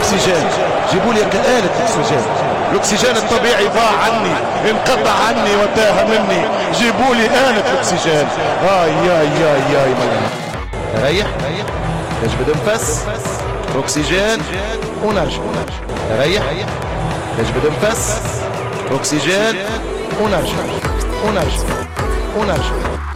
الاكسجين، جيبوا لي آلة اكسجين. الاكسجين الطبيعي ضاع عني، انقطع عني وتاه مني، جيبوا لي آلة اكسجين. ياي ريح، نجبد نفس، اكسجين ونرجع. ريح، نجبد نفس، اكسجين ونرجع.